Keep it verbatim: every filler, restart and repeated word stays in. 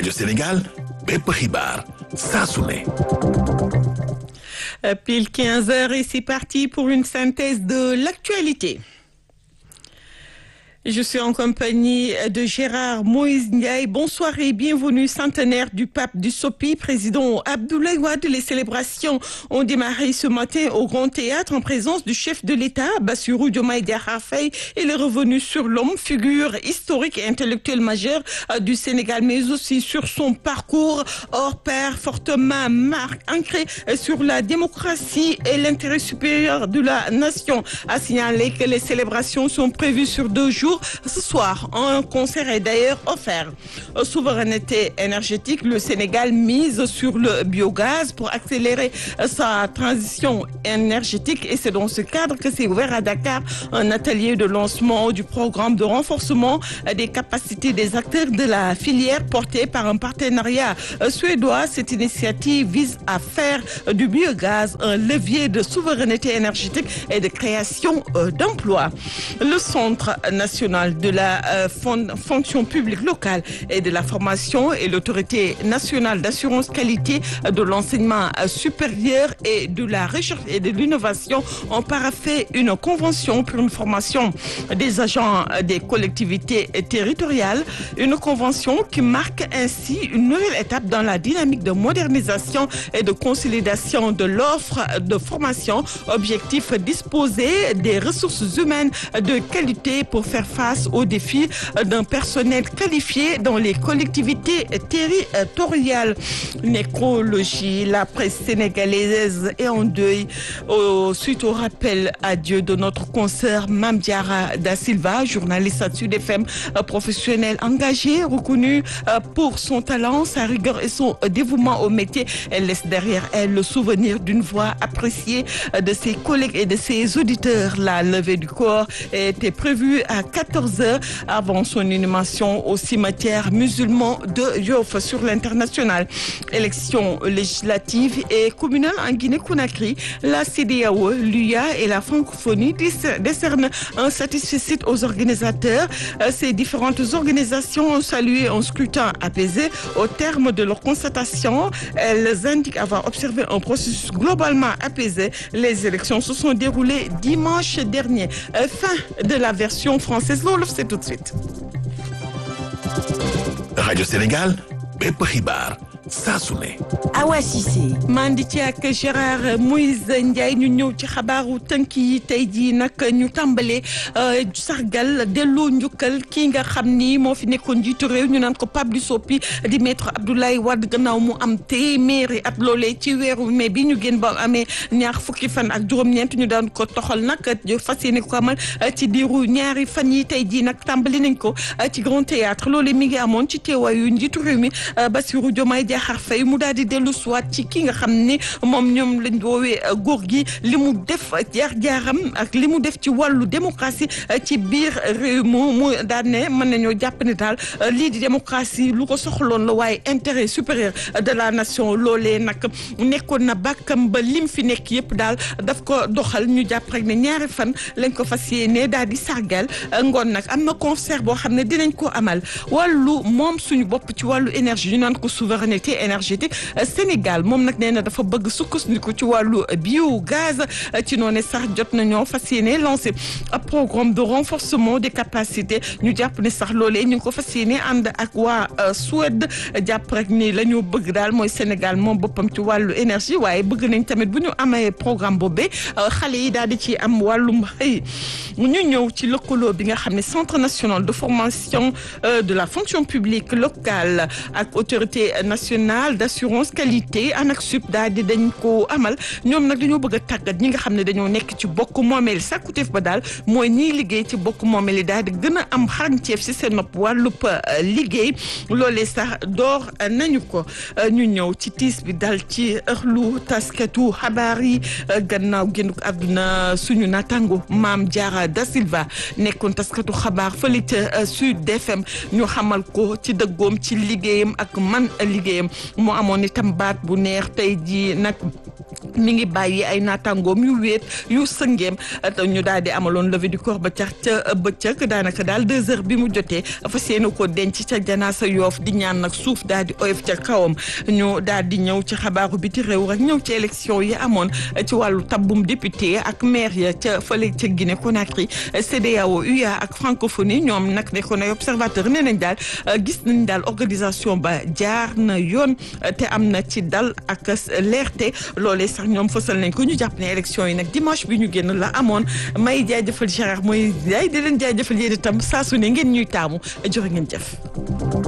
rajo Sénégal bépp xibaar saa su ne. Pile quinze heures et c'est parti pour une synthèse de l'actualité. Je suis en compagnie de Gérard Moïse Ndiaye. Bonsoir et bienvenue, centenaire du pape du Sopi, président Abdoulaye Wade. Les célébrations ont démarré ce matin au Grand Théâtre en présence du chef de l'État, Bassirou Diomaye Diakhar Faye. Il est revenu sur l'homme, figure historique et intellectuelle majeure du Sénégal, mais aussi sur son parcours hors pair, fortement marqué, ancré sur la démocratie et l'intérêt supérieur de la nation. À signaler que les célébrations sont prévues sur deux jours. Ce soir, un concert est d'ailleurs offert. Souveraineté énergétique, le Sénégal mise sur le biogaz pour accélérer sa transition énergétique et c'est dans ce cadre que s'est ouvert à Dakar un atelier de lancement du programme de renforcement des capacités des acteurs de la filière porté par un partenariat suédois. Cette initiative vise à faire du biogaz un levier de souveraineté énergétique et de création d'emplois. Le Centre national de la euh, fond, fonction publique locale et de la formation et l'autorité nationale d'assurance qualité de l'enseignement supérieur et de la recherche et de l'innovation ont paraphé une convention pour une formation des agents des collectivités territoriales, une convention qui marque ainsi une nouvelle étape dans la dynamique de modernisation et de consolidation de l'offre de formation. Objectif: disposer des ressources humaines de qualité pour faire face aux défis d'un personnel qualifié dans les collectivités territoriales. Nécrologie, la presse sénégalaise est en deuil au, suite au rappel à Dieu de notre consoeur Mame Diarra Da Silva, journaliste à Sud F M, professionnel engagé, reconnu pour son talent, sa rigueur et son dévouement au métier. Elle laisse derrière elle le souvenir d'une voix appréciée de ses collègues et de ses auditeurs. La levée du corps était prévue à quatorze heures avant son inhumation au cimetière musulman de Yoff sur l'international. Élections législatives et communales en Guinée-Conakry, la C D A O, l'U A et la francophonie décernent un satisfecit aux organisateurs. Ces différentes organisations ont salué un scrutin apaisé. Au terme de leur constatation, elles indiquent avoir observé un processus globalement apaisé. Les élections se sont déroulées dimanche dernier. Fin de la version française. Loolu c'est tout de suite. rajo Sénégal bépp xibaar saa su ne. Awa Cissé. mandi ci ak Gérard Moïse Ndiaye ñu ñëw ci xabaaru tënk yi tey jii nag ñu tàmbalee sargal delloo njukkal kii nga xam ni moo fi nekkoon jiitu réew ñu naan ko Pape du Sopi di maître Abdoulaye Wade gannaaw mu am téeméeri at loolee ci weeru mai bi ñu génn ba amee ñaar fukki fan ak juróom-ñeent ñu daan ko toxal nag fas yéene ko amal ci diiru ñaari fan yi tey jii nag tàmbali nañ ko ci Grand Théâtre loolee mi ngi amoon ci teewaayu njiitu réew mi Bassirou Diomaye Diakhar Faye mu daal di dellu soit ci ki nga xam ni moom ñoom lañ woowee góor gi li mu def jaar-jaaram ak li mu def ci wàllu démocratie ci biir réew mu mu daal ne mën nañoo jàpp ne daal lii di démocratie lu ko soxloon la waaye intérêt supérieur de la nation loolee nag nekkoon na bàkkam ba lim fi nekk yëpp daal daf ko doxal ñu jàpp rek ne ñaari fan lañ ko fas yéene daal di sargal ngoon nag am na concert boo xam ne dinañ ko amal wàllu moom suñu bopp ci wàllu énergie ñu naan ko souveraineté énergétique Sénégal moom nag nee na dafa bëgg sukkandiku ci wàllu biogaz ci noonu sax jot nañoo fas yéene lancé un programme de renforcement des capacités ñu jàpp ne sax loolee ñu ngi ko fas yéene ànd ak waa Suède jàpp rek ni la ñu bëgg daal mooy Sénégal moom boppam ci wàllu énergie waaye bëgg nañ tamit bu ñu amee programme boobee xale yi daal di ci am wàllum xëy ñu ñëw ci lëkkaloo bi nga xam ne Centre national de formation de la fonction publique locale ak autorité nationale d'assurance qualité ANAQ-Sup daal di dañ ko amal ñoom nag dañoo bëgg a tàggat ñi nga xam ne dañoo nekk ci bokk moomeel sàkkuteef ba daal mooy ñiy liggéey ci bokk moomeel yi daal di gën a am xarañteef ci seen nopp wàllub liggéey loolee sax door nañu ko ñu ñëw ci tiis bi dal ci ëxlu taskatu xabaar yi gannaaw génnuk àdduna suñu natango Mame Diarra Da Silva nekkoon taskatu xabaar fële ca Sud F M ñu xamal ko ci dëggoom ci liggéeyam ak man liggéeyam moo amoon itam baat bu neex tey ji nag mi ngi bàyyi ay naataangoom yu wéet yu sëngeem te ñu daal di amaloon levée du corps ba ca ca bëccëg daanaka daal deux heures bi mu jotee fas yéene ko denc ca janaasa Yoff di ñaan nag suuf daal di oyof ca kawam ñu daal di ñëw ci xabaaru biti réew rek ñëw ci élection yi amoon ci wàllu tabbum député ak maire ya ca fële ca Guinée Conakry C E D E A O U E A ak francophonie ñoom nag nekkoon ay observateur nee nañ daal gis nañ daal organisation ba jaar na yoon te am na ci dal ak leerte loolee sax ñoom fësal nañ ko ñu jàpp ne élection yi nag dimanche bi ñu génn la amoon may jaajëfal Gérard mooy yaay di leen jaajëfal yéen itam saa su ne ngeen ñuy taamu jërë ngeen jëf